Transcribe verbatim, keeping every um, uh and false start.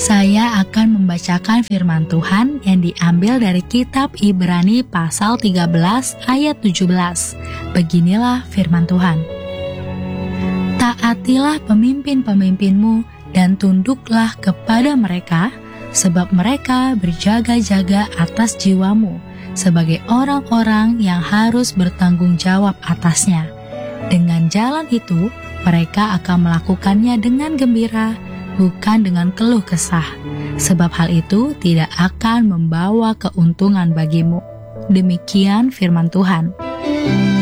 Saya akan membacakan firman Tuhan yang diambil dari kitab Ibrani pasal tiga belas ayat tujuh belas. Beginilah firman Tuhan. Taatilah pemimpin-pemimpinmu dan tunduklah kepada mereka, sebab mereka berjaga-jaga atas jiwamu, sebagai orang-orang yang harus bertanggung jawab atasnya. Dengan jalan itu, mereka akan melakukannya dengan gembira, bukan dengan keluh kesah, sebab hal itu tidak akan membawa keuntungan bagimu. Demikian firman Tuhan.